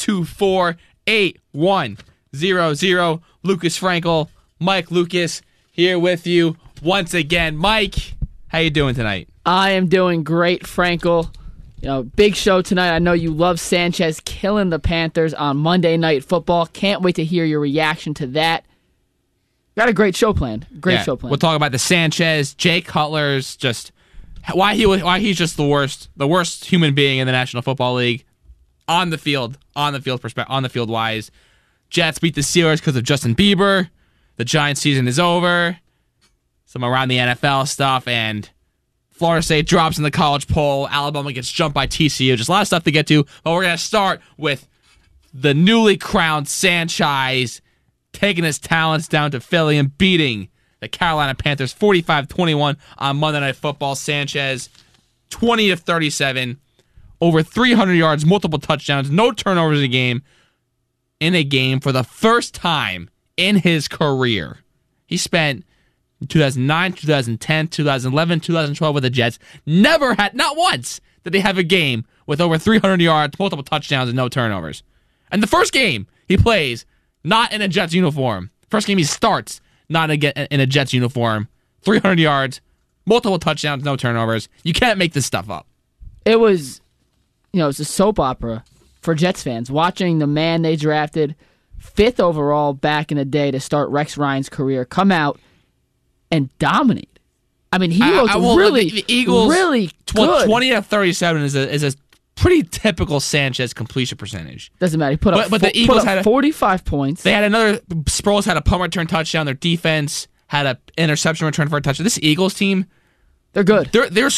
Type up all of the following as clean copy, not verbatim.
424-8100. Lucas Frankel, Mike Lucas here with you once again. Mike, how you doing tonight? I am doing great, Frankel. Big show tonight. I know you love Sanchez killing the Panthers on Monday Night Football. Can't wait to hear your reaction to that. Got a great show planned. Show planned. We'll talk about the Sanchez, Jay Cutler's, just why he's just the worst human being in the National Football League on the field wise. Jets beat the Steelers because of Justin Bieber. The Giants season is over. Some around the NFL stuff, and Florida State drops in the college poll. Alabama gets jumped by TCU. Just a lot of stuff to get to, but we're going to start with the newly crowned Sanchez taking his talents down to Philly and beating the Carolina Panthers 45-21 on Monday Night Football. Sanchez, 20 of 37, over 300 yards, multiple touchdowns, no turnovers in a game for the first time in his career. He spent 2009, 2010, 2011, 2012 with the Jets. Not once did they have a game with over 300 yards, multiple touchdowns, and no turnovers. And the first game he plays, not in a Jets uniform. First game he starts, not in a Jets uniform. 300 yards, multiple touchdowns, no turnovers. You can't make this stuff up. It was, it's a soap opera for Jets fans. Watching the man they drafted 5th overall back in the day to start Rex Ryan's career come out and dominate. I mean, he was the Eagles, really good. 20 of 37 is a pretty typical Sanchez completion percentage. Doesn't matter. He put up the Eagles had 45 points. They had another. Sproles had a punt return touchdown. Their defense had an interception return for a touchdown. This Eagles team, they're good. They're good.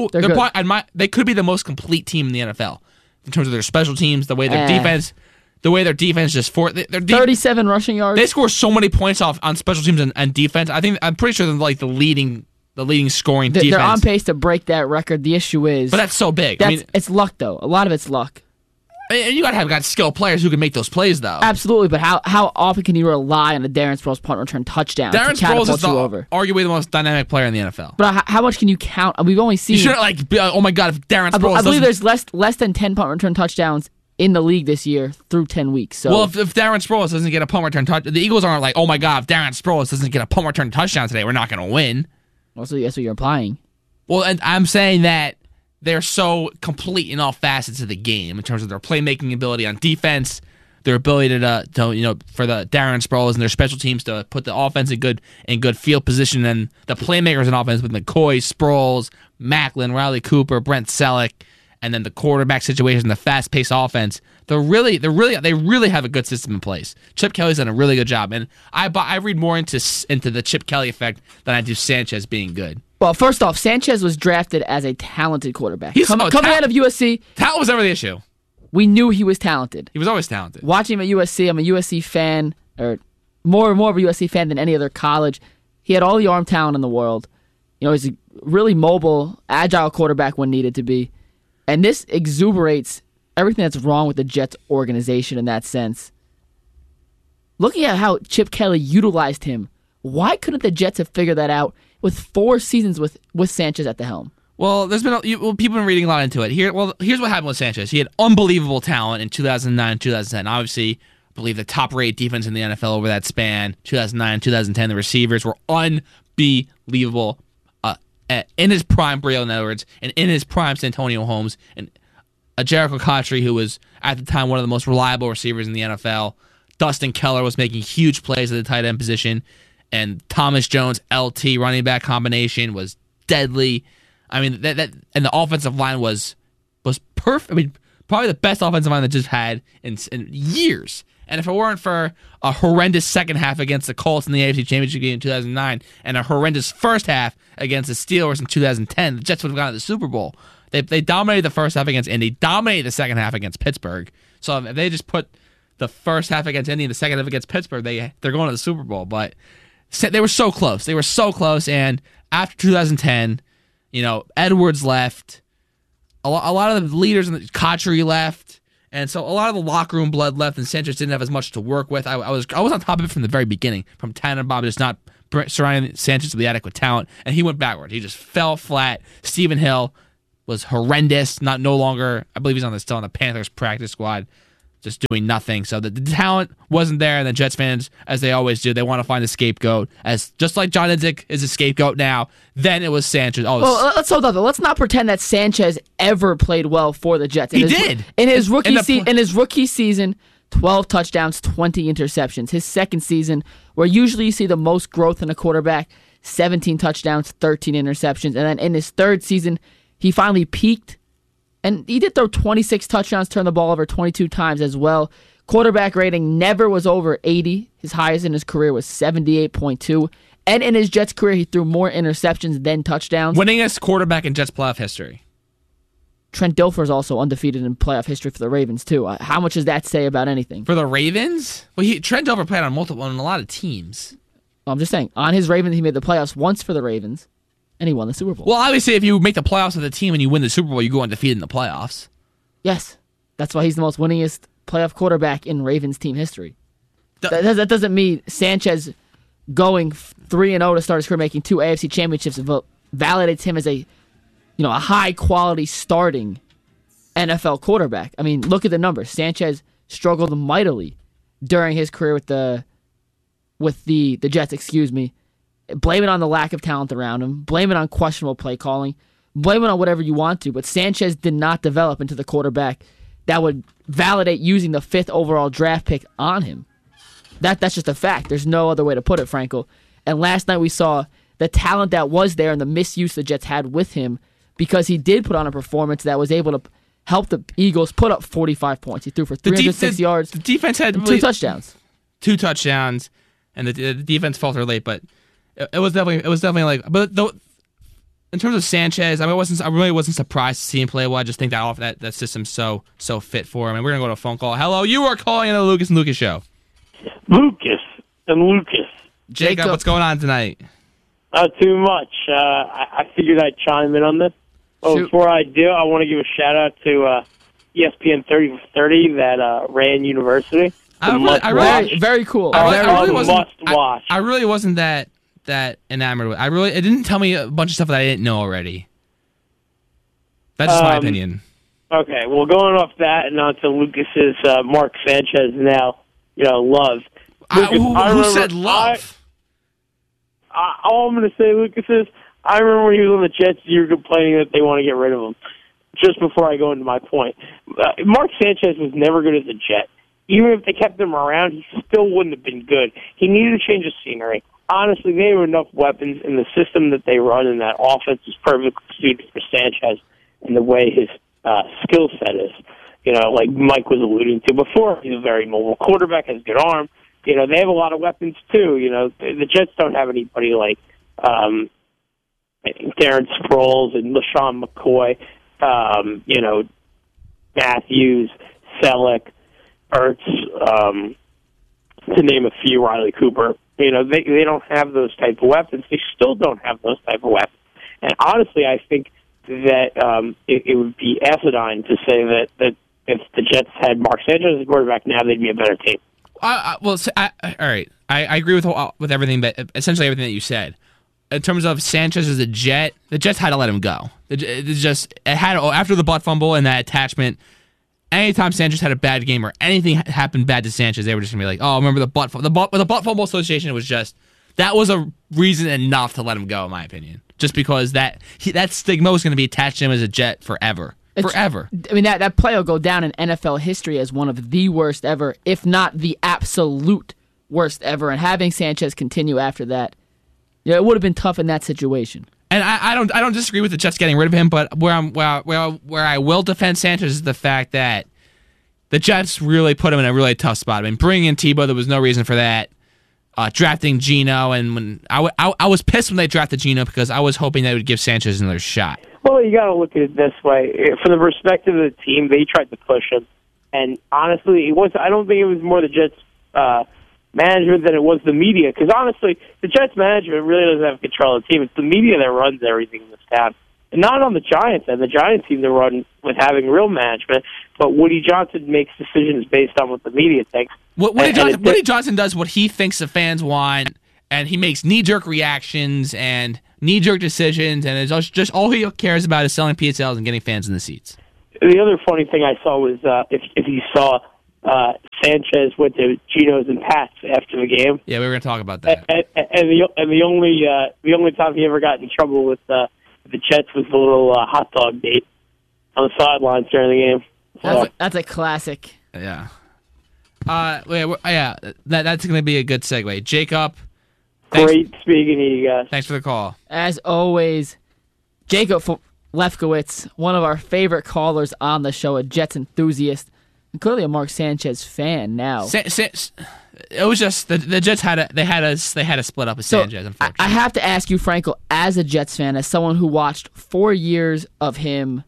They could be the most complete team in the NFL in terms of their special teams, the way their defense. The way their defense just 37 rushing yards. They score so many points off on special teams and defense. I'm pretty sure they're like the leading scoring defense. They're on pace to break that record. The issue is, but that's so big. It's luck though. A lot of it's luck. And you gotta have skilled players who can make those plays though. Absolutely, but how often can you rely on a Darren Sproles punt return touchdown? Darren Sproles is arguably the most dynamic player in the NFL. But how much can you count? We've only seen. You shouldn't oh my god, if Darren Sproles. I believe there's less than 10 punt return touchdowns in the league this year through 10 weeks. So. Well, if Darren Sproles doesn't get a punt return touchdown, the Eagles aren't like, oh my god, if Darren Sproles doesn't get a punt return touchdown today, we're not going to win. Well, so that's what you're implying. Well, and I'm saying that they're so complete in all facets of the game in terms of their playmaking ability on defense, their ability to for the Darren Sproles and their special teams to put the offense in good field position, and the playmakers in offense with McCoy, Sproles, Macklin, Riley Cooper, Brent Selleck. And then the quarterback situation, the fast-paced offense, they really have a good system in place. Chip Kelly's done a really good job, and I read more into the Chip Kelly effect than I do Sanchez being good. Well, first off, Sanchez was drafted as a talented quarterback. Coming out of USC, talent was never the issue. We knew he was talented. He was always talented. Watching him at USC, I'm a USC fan, or more of a USC fan than any other college. He had all the arm talent in the world. He's a really mobile, agile quarterback when needed to be. And this exuberates everything that's wrong with the Jets organization in that sense. Looking at how Chip Kelly utilized him, why couldn't the Jets have figured that out with 4 seasons with Sanchez at the helm? Well, there's been people have been reading a lot into it. Here's what happened with Sanchez. He had unbelievable talent in 2009 and 2010. Obviously, I believe the top-rated defense in the NFL over that span. 2009 and 2010, the receivers were unbelievable. In his prime, Braylon Edwards, and in his prime, Santonio Holmes, and a Jericho Cotchery, who was at the time one of the most reliable receivers in the NFL. Dustin Keller was making huge plays at the tight end position, and Thomas Jones LT running back combination was deadly. I mean, that and the offensive line was perfect. I mean, probably the best offensive line that just had in years. And if it weren't for a horrendous second half against the Colts in the AFC Championship game in 2009 and a horrendous first half against the Steelers in 2010, the Jets would have gone to the Super Bowl. They dominated the first half against Indy, dominated the second half against Pittsburgh. So if they just put the first half against Indy and the second half against Pittsburgh, they're going to the Super Bowl. But they were so close. They were so close. And after 2010, Edwards left. A lot of the leaders in the Cotchery left. And so a lot of the locker room blood left, and Sanchez didn't have as much to work with. I was on top of it from the very beginning, from Tannenbaum just not surrounding Sanchez with the adequate talent, and he went backward. He just fell flat. Stephen Hill was horrendous. No longer, I believe he's still on the Panthers practice squad. just doing nothing. So the talent wasn't there, and the Jets fans, as they always do, they want to find a scapegoat. As just like John Idzik is a scapegoat now, then it was Sanchez. Well, let's hold on. Let's not pretend that Sanchez ever played well for the Jets. He did in his rookie season. 12 touchdowns, 20 interceptions. His second season, where usually you see the most growth in a quarterback, 17 touchdowns, 13 interceptions. And then in his third season, he finally peaked. And he did throw 26 touchdowns, turn the ball over 22 times as well. Quarterback rating never was over 80. His highest in his career was 78.2. And in his Jets career, he threw more interceptions than touchdowns. Winningest quarterback in Jets playoff history. Trent Dilfer is also undefeated in playoff history for the Ravens, too. How much does that say about anything? For the Ravens? Well, Trent Dilfer played on a lot of teams. Well, I'm just saying, on his Ravens, he made the playoffs once for the Ravens, and he won the Super Bowl. Well, obviously, if you make the playoffs with a team and you win the Super Bowl, you go undefeated in the playoffs. Yes. That's why he's the most winningest playoff quarterback in Ravens team history. That doesn't mean Sanchez going 3-0 to start his career, making 2 AFC championships, validates him as a high-quality starting NFL quarterback. I mean, look at the numbers. Sanchez struggled mightily during his career with the Jets, Blame it on the lack of talent around him. Blame it on questionable play calling. Blame it on whatever you want to, but Sanchez did not develop into the quarterback that would validate using the 5th overall draft pick on him. That's just a fact. There's no other way to put it, Frankel. And last night we saw the talent that was there and the misuse the Jets had with him, because he did put on a performance that was able to help the Eagles put up 45 points. He threw for 306 yards. The defense had 2 touchdowns. 2 touchdowns, and the defense faltered late, but it was definitely like. But in terms of Sanchez, I really wasn't surprised to see him play well. I just think that system's so fit for him. And we're gonna go to a phone call. Hello, you are calling in the Lucas and Lucas show. Lucas and Lucas. Jacob, what's going on tonight? Not too much. I figured I'd chime in on this. Oh, before I do, I want to give a shout out to ESPN 30 for 30 that ran University. Very cool. I really wasn't that enamored with. It didn't tell me a bunch of stuff that I didn't know already. That's just my opinion. Okay, well, going off that and on to Lucas's Mark Sanchez now, love. Lucas, who said love? All I'm going to say, Lucas, is I remember when he was on the Jets, you were complaining that they want to get rid of him. Just before I go into my point, Mark Sanchez was never good as a Jet. Even if they kept him around, he still wouldn't have been good. He needed to change the scenery. Honestly, they have enough weapons, and the system that they run in that offense is perfectly suited for Sanchez and the way his skill set is. Like Mike was alluding to before, he's a very mobile quarterback, has a good arm. They have a lot of weapons, too. The Jets don't have anybody like Darren Sproles and LaShawn McCoy, Matthews, Selleck, Ertz, to name a few, Riley Cooper. They don't have those type of weapons. They still don't have those type of weapons. And honestly, I think that it would be asinine to say that if the Jets had Mark Sanchez as quarterback now, they'd be a better team. All right. I agree with everything, but essentially everything that you said. In terms of Sanchez as a Jet, the Jets had to let him go. After the butt fumble and that attachment. Anytime Sanchez had a bad game or anything happened bad to Sanchez, they were just gonna be like, "Oh, remember the butt fumble association?" That was a reason enough to let him go, in my opinion. Just because that stigma was going to be attached to him as a Jet forever. Forever. I mean, that play will go down in NFL history as one of the worst ever, if not the absolute worst ever. And having Sanchez continue after that, it would have been tough in that situation. And I don't disagree with the Jets getting rid of him, but where I will defend Sanchez is the fact that the Jets really put him in a really tough spot. I mean, bringing in Tebow, there was no reason for that. Drafting Geno, and when I was pissed when they drafted Geno because I was hoping they would give Sanchez another shot. Well, you got to look at it this way. From the perspective of the team, they tried to push him, and honestly, I don't think it was more the Jets management than it was the media. Because honestly, the Jets management really doesn't have control of the team. It's the media that runs everything in this town. And not on the Giants, and the Giants seem to run with having real management, but Woody Johnson makes decisions based on what the media thinks. Woody Johnson does what he thinks the fans want, and he makes knee-jerk reactions and knee-jerk decisions, and it's just all he cares about is selling PSLs and getting fans in the seats. The other funny thing I saw was if you saw Sanchez went to Geno's and Pat's after the game. Yeah, we were going to talk about that. And the only time he ever got in trouble with the Jets was the little hot dog date on the sidelines during the game. So, That's a classic. Yeah. That's going to be a good segue. Jacob, great speaking to you guys. Thanks for the call. As always, Jacob Lefkowitz, one of our favorite callers on the show, a Jets enthusiast, and clearly a Mark Sanchez fan now. It was just the Jets had a split up with Sanchez. Unfortunately, I have to ask you, Franco, as a Jets fan, as someone who watched 4 years of him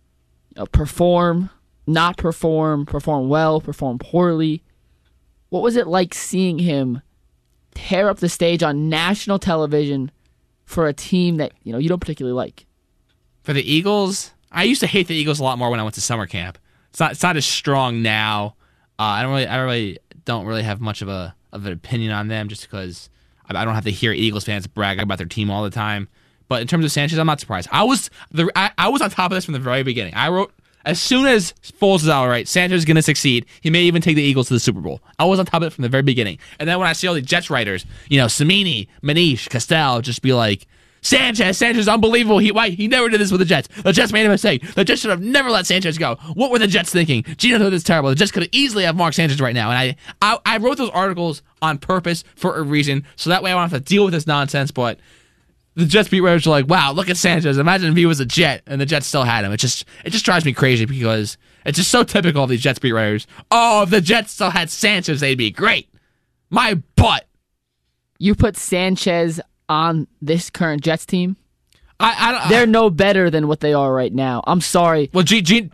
perform, not perform, perform well, perform poorly, what was it like seeing him tear up the stage on national television for a team that you don't particularly like? For the Eagles, I used to hate the Eagles a lot more when I went to summer camp. It's not as strong now. I don't really have much of an opinion on them just because I don't have to hear Eagles fans brag about their team all the time. But in terms of Sanchez, I'm not surprised. I was on top of this from the very beginning. I wrote, as soon as Foles is out, right, Sanchez is going to succeed. He may even take the Eagles to the Super Bowl. I was on top of it from the very beginning. And then when I see all the Jets writers, Samini, Manish, Castell, just be like, Sanchez is unbelievable. He never did this with the Jets. The Jets made a mistake. The Jets should have never let Sanchez go. What were the Jets thinking? Gino did this terrible. The Jets could easily have Mark Sanchez right now. And I wrote those articles on purpose for a reason, so that way I won't have to deal with this nonsense. But the Jets beat writers are like, wow, look at Sanchez. Imagine if he was a Jet and the Jets still had him. It just drives me crazy because it's just so typical of these Jets beat writers. Oh, if the Jets still had Sanchez, they'd be great. My butt. You put Sanchez on this current Jets team? They're no better than what they are right now. I'm sorry. Well,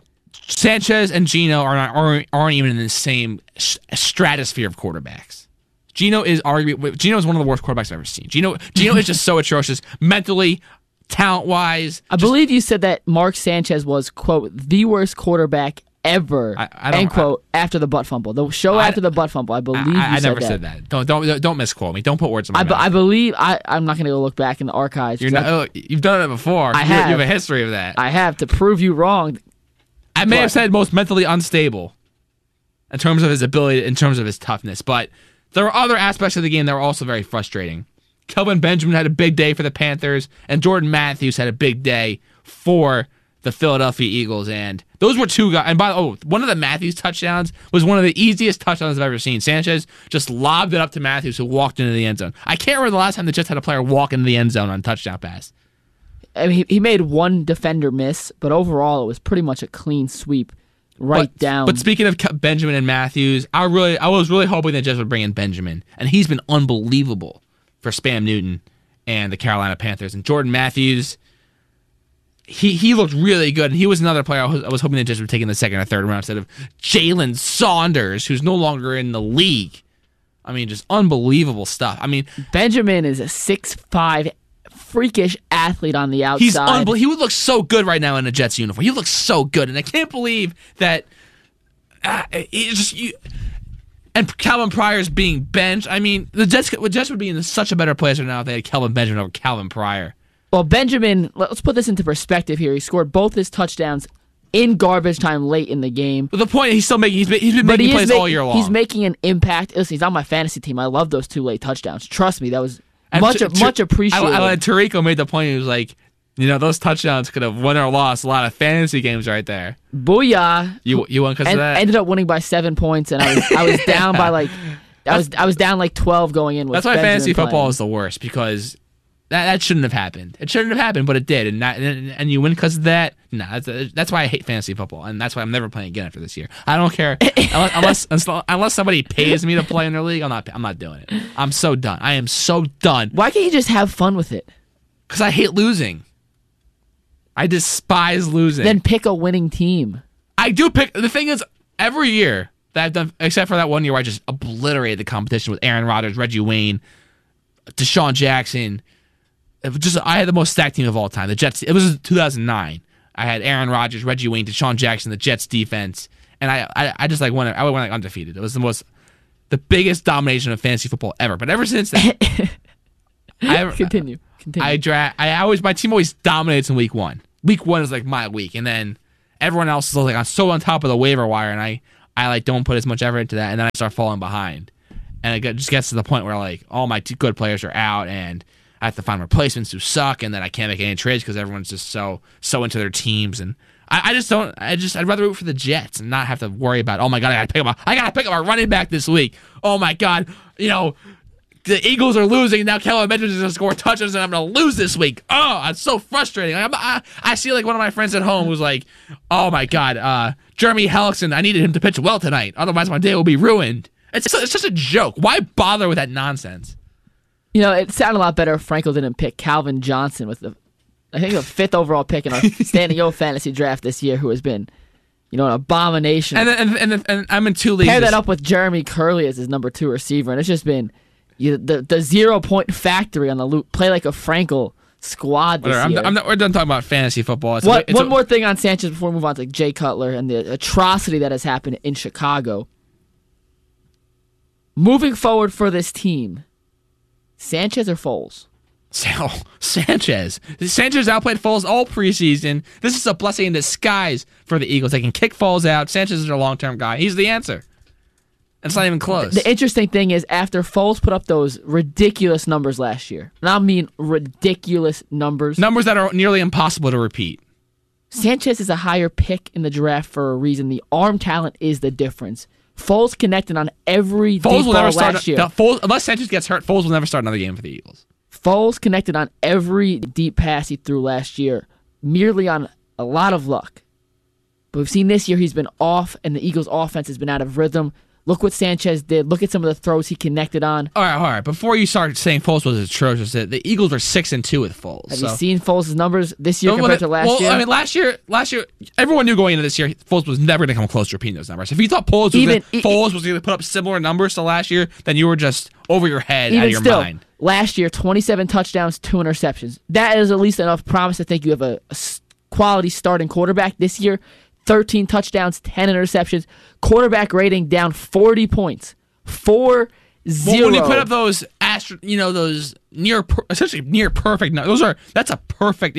Sanchez and Gino aren't even in the same stratosphere of quarterbacks. Gino is one of the worst quarterbacks I've ever seen. Gino is just so atrocious mentally, talent-wise. I believe you said that Mark Sanchez was, quote, the worst quarterback ever, end quote, after the butt fumble. The show after the butt fumble, I believe you said that. I never said that. Don't misquote me. Don't put words in my mouth. I believe, I'm not going to go look back in the archives. You've done it before. You have a history of that. I have, to prove you wrong. I may have said most mentally unstable in terms of his ability, in terms of his toughness, but there were other aspects of the game that were also very frustrating. Kelvin Benjamin had a big day for the Panthers, and Jordan Matthews had a big day for the Philadelphia Eagles, and those were two guys. And one of the Matthews touchdowns was one of the easiest touchdowns I've ever seen. Sanchez just lobbed it up to Matthews, who walked into the end zone. I can't remember the last time the Jets had a player walk into the end zone on a touchdown pass. I mean, he made one defender miss, but overall it was pretty much a clean sweep down. But speaking of Benjamin and Matthews, I was really hoping the Jets would bring in Benjamin, and he's been unbelievable for Spam Newton and the Carolina Panthers. And Jordan Matthews, he looked really good, and he was another player I was hoping the Jets would take in the second or third round instead of Jalen Saunders, who's no longer in the league. I mean, just unbelievable stuff. I mean, Benjamin is a 6'5", freakish athlete on the outside. He would look so good right now in a Jets uniform. He looks so good, and I can't believe that. And Calvin Pryor's being benched. I mean, the Jets would be in such a better place right now if they had Kelvin Benjamin over Calvin Pryor. Well, Benjamin, let's put this into perspective here. He scored both his touchdowns in garbage time late in the game. But the point is, he's been making plays all year long. He's making an impact. Listen, he's on my fantasy team. I love those two late touchdowns. Trust me, that was much appreciated. Tirico made the point. He was like, those touchdowns could have won or lost a lot of fantasy games right there. Booyah! You won because of that. Ended up winning by 7 points, and I was down by I was down like 12 going in. That's why fantasy football is the worst, because that shouldn't have happened. It shouldn't have happened, but it did, and you win because of that. Nah, that's why I hate fantasy football, and that's why I'm never playing again after this year. I don't care unless somebody pays me to play in their league. I'm not doing it. I'm so done. I am so done. Why can't you just have fun with it? Because I hate losing. I despise losing. Then pick a winning team. I do pick. The thing is, every year that I've done, except for that one year where I just obliterated the competition with Aaron Rodgers, Reggie Wayne, Deshaun Jackson. I had the most stacked team of all time. The Jets. It was 2009. I had Aaron Rodgers, Reggie Wayne, Deshaun Jackson, the Jets defense, and I just went undefeated. It was the biggest domination of fantasy football ever. But ever since then, Continue. My team always dominates in week one. Week one is like my week, and then everyone else is like I'm so on top of the waiver wire, and I like don't put as much effort into that, and then I start falling behind. And it just gets to the point where like all my good players are out, and I have to find replacements who suck, and then I can't make any trades because everyone's just so into their teams. And I'd rather root for the Jets and not have to worry about, oh my God, I gotta pick up a running back this week. Oh my God, the Eagles are losing. Now Kelvin Benjamin is going to score touchdowns, and I'm going to lose this week. Oh, it's so frustrating. I see like one of my friends at home who's like, oh my God, Jeremy Hellickson, I needed him to pitch well tonight. Otherwise, my day will be ruined. It's just a joke. Why bother with that nonsense? It sounded a lot better if Frankel didn't pick Calvin Johnson with the 5th overall pick in our Standing O fantasy draft this year, who has been, an abomination. And I'm in 2 leagues. Pair that up with Jeremy Curley as his number 2 receiver, and it's just been the 0-point factory on the loop. Play like a Frankel squad this year. We're done talking about fantasy football. One more thing on Sanchez before we move on to Jay Cutler and the atrocity that has happened in Chicago. Moving forward for this team, Sanchez or Foles? Sanchez. Sanchez outplayed Foles all preseason. This is a blessing in disguise for the Eagles. They can kick Foles out. Sanchez is their long-term guy. He's the answer. It's not even close. The interesting thing is, after Foles put up those ridiculous numbers last year, and I mean ridiculous numbers. Numbers that are nearly impossible to repeat. Sanchez is a higher pick in the draft for a reason. The arm talent is the difference. Foles connected on every deep ball last year. Unless Sanchez gets hurt, Foles will never start another game for the Eagles. Foles connected on every deep pass he threw last year, merely on a lot of luck. But we've seen this year he's been off, and the Eagles' offense has been out of rhythm. Look what Sanchez did. Look at some of the throws he connected on. All right. Before you start saying Foles was atrocious, the Eagles were 6-2 with Foles. Have you seen Foles' numbers this year compared to last year? I mean, last year, everyone knew going into this year, Foles was never going to come close to repeating those numbers. If you thought Foles was going to put up similar numbers to last year, then you were just over your head, out of your mind. Last year, 27 touchdowns, 2 interceptions. That is at least enough promise to think you have a quality starting quarterback. This year, 13 touchdowns, 10 interceptions. Quarterback rating down 40 points. 4-0. Well, when you put up those those essentially near perfect numbers, that's a perfect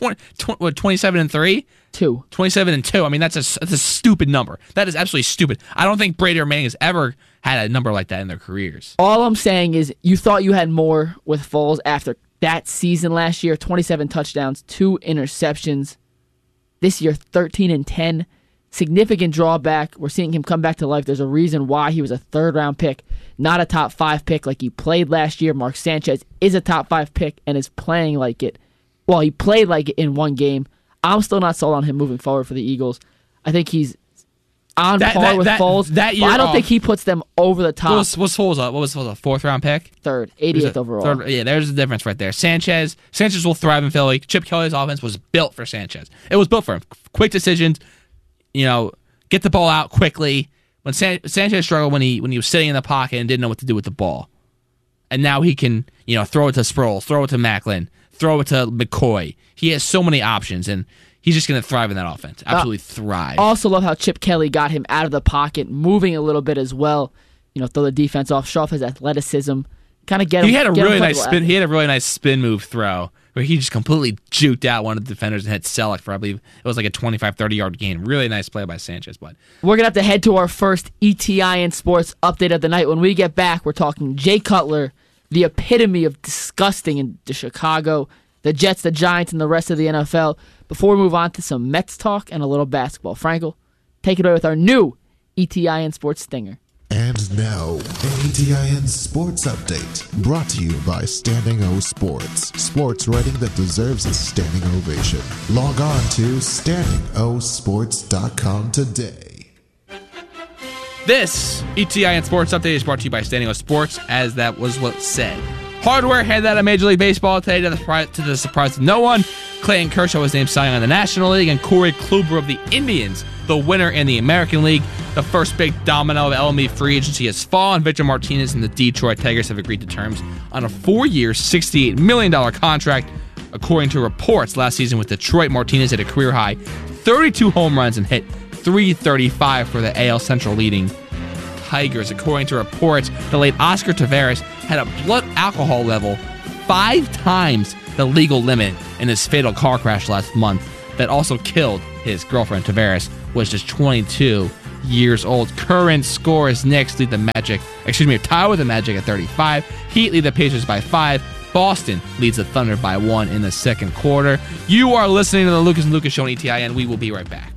27-3? 2. 27-2. I mean, that's a stupid number. That is absolutely stupid. I don't think Brady or Manning has ever had a number like that in their careers. All I'm saying is you thought you had more with Foles after that season last year. 27 touchdowns, 2 interceptions. This year, 13-10. Significant drawback. We're seeing him come back to life. There's a reason why he was a 3rd-round pick, not a top 5 pick like he played last year. Mark Sanchez is a top 5 pick and is playing like it. Well, he played like it in one game. I'm still not sold on him moving forward for the Eagles. I think he's on par with Foles. That year, I don't think he puts them over the top. What was Foles, a 4th-round pick? 3rd, 88th overall. Yeah, there's a difference right there. Sanchez will thrive in Philly. Chip Kelly's offense was built for Sanchez. It was built for him. Quick decisions, get the ball out quickly. When Sanchez struggled when he was sitting in the pocket and didn't know what to do with the ball. And now he can, throw it to Sproles, throw it to Macklin, throw it to McCoy. He has so many options, and he's just going to thrive in that offense. Absolutely thrive. Also love how Chip Kelly got him out of the pocket, moving a little bit as well. Throw the defense off, show off his athleticism, kind of get him. He had a really nice spin. He had a really nice spin move throw where he just completely juked out one of the defenders and hit Selleck for, I believe, it was like a 25, 30-yard gain. Really nice play by Sanchez. But we're going to have to head to our first ETIN Sports update of the night. When we get back, we're talking Jay Cutler, the epitome of disgusting in Chicago, the Jets, the Giants, and the rest of the NFL. Before we move on to some Mets talk and a little basketball. Frankel, take it away with our new ETIN Sports Stinger. And now, ATIN Sports Update, brought to you by Standing O Sports. Sports writing that deserves a standing ovation. Log on to standingosports.com today. This ETIN Sports Update is brought to you by Standing O Sports, as that was what said. Hardware headed out of Major League Baseball today to the surprise of no one. Clayton Kershaw was named Cy Young in the National League, and Corey Kluber of the Indians, the winner in the American League. The first big domino of LME free agency has fallen. Victor Martinez and the Detroit Tigers have agreed to terms on a 4-year, $68 million contract. According to reports, last season with Detroit, Martinez hit a career-high 32 home runs and hit .335 for the AL Central leading Tigers. According to reports, the late Oscar Taveras had a blood alcohol level 5 times the legal limit in his fatal car crash last month that also killed his girlfriend. Taveras was just 22 years old. Current scores: Knicks lead the Magic. Tie with the Magic at 35. Heat lead the Pacers by 5. Boston leads the Thunder by 1 in the second quarter. You are listening to the Lucas and Lucas Show on ETIN. We will be right back.